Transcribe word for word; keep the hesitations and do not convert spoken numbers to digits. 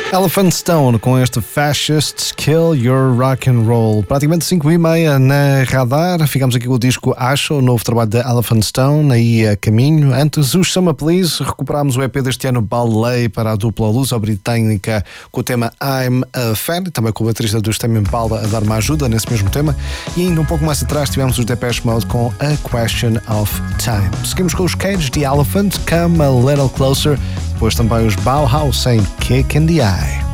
Elephant Stone com este Fascists Kill Your Rock and Roll. Praticamente cinco e meia na Radar. Ficamos aqui com o disco Asha, o novo trabalho da Elephant Stone, aí a caminho. Antes, os Summer Please. Recuperámos o E P deste ano Ballet para a dupla luso-britânica com o tema I'm a Fan, também com o baterista do Tame Impala a dar uma ajuda nesse mesmo tema. E ainda um pouco mais atrás tivemos os Depeche Mode com A Question of Time. Seguimos com os Cage the Elephant, Come a Little Closer. Depois também os Bauhaus em Kick in the Eye.